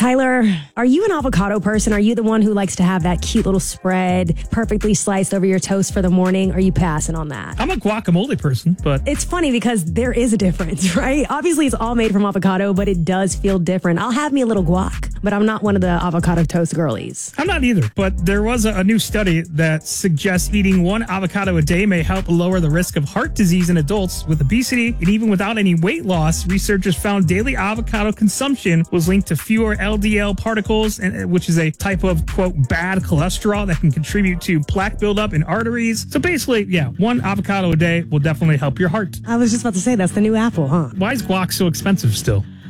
Tyler, are you an avocado person? Are you the one who likes to have that cute little spread perfectly sliced over your toast for the morning? Or are you passing on that? I'm a guacamole person, but It's funny because there is a difference, right? Obviously, it's all made from avocado, but it does feel different. I'll have me a little guac, but I'm not one of the avocado toast girlies. I'm not either. But there was a new study that suggests eating one avocado a day may help lower the risk of heart disease in adults with obesity. And even without any weight loss, researchers found daily avocado consumption was linked to fewer LDL particles, which is a type of, quote, bad cholesterol that can contribute to plaque buildup in arteries. So basically, yeah, one avocado a day will definitely help your heart. I was just about to say, that's the new apple, huh? Why is guac so expensive still?